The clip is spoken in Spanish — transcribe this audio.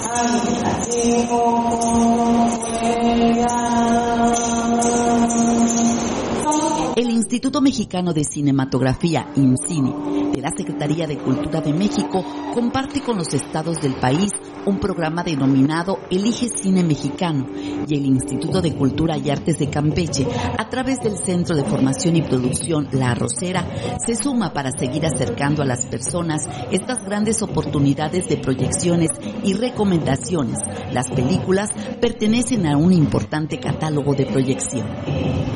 El Instituto Mexicano de Cinematografía, IMCINE, de la Secretaría de Cultura de México, comparte con los estados del país un programa denominado Elige Cine Mexicano, y el Instituto de Cultura y Artes de Campeche, a través del Centro de Formación y Producción La Arrocera, se suma para seguir acercando a las personas estas grandes oportunidades de proyecciones y recomendaciones. Las películas pertenecen a un importante catálogo de proyección.